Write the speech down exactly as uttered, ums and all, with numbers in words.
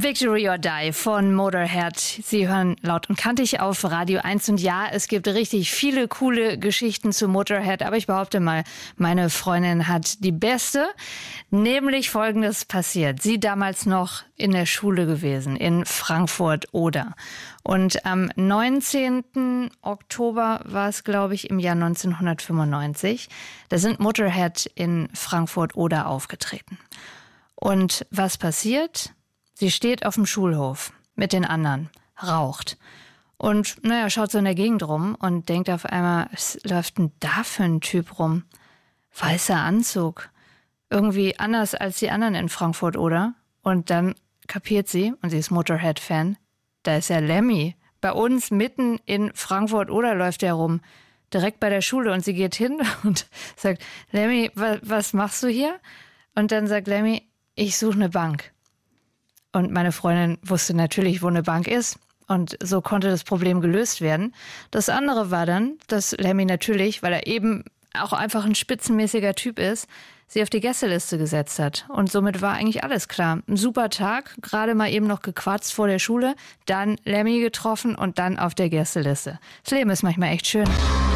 Victory or Die von Motorhead. Sie hören laut und kantig auf Radio eins. Und ja, es gibt richtig viele coole Geschichten zu Motorhead. Aber ich behaupte mal, meine Freundin hat die beste. Nämlich Folgendes passiert. Sie damals noch in der Schule gewesen, in Frankfurt-Oder. Und am neunzehnten Oktober war es, glaube ich, im Jahr neunzehnhundertfünfundneunzig. Da sind Motorhead in Frankfurt-Oder aufgetreten. Und was passiert? Sie steht auf dem Schulhof mit den anderen, raucht und naja, schaut so in der Gegend rum und denkt auf einmal, was läuft denn da für ein Typ rum? Weißer Anzug, irgendwie anders als die anderen in Frankfurt, oder? Und dann kapiert sie, und sie ist Motorhead-Fan, da ist ja Lemmy. Bei uns mitten in Frankfurt, oder läuft der rum, direkt bei der Schule, und sie geht hin und sagt, Lemmy, wa- was machst du hier? Und dann sagt Lemmy, ich suche eine Bank. Und meine Freundin wusste natürlich, wo eine Bank ist. Und so konnte das Problem gelöst werden. Das andere war dann, dass Lemmy natürlich, weil er eben auch einfach ein spitzenmäßiger Typ ist, sie auf die Gästeliste gesetzt hat. Und somit war eigentlich alles klar. Ein super Tag, gerade mal eben noch gequatscht vor der Schule, dann Lemmy getroffen und dann auf der Gästeliste. Das Leben ist manchmal echt schön.